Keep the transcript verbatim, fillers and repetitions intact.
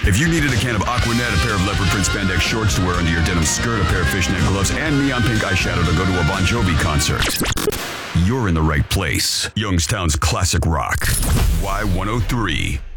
If you needed a can of Aquanet, a pair of leopard print spandex shorts to wear under your denim skirt, a pair of fishnet gloves, and neon pink eyeshadow to go to a Bon Jovi concert, you're in the right place. Youngstown's classic rock. Y one oh three.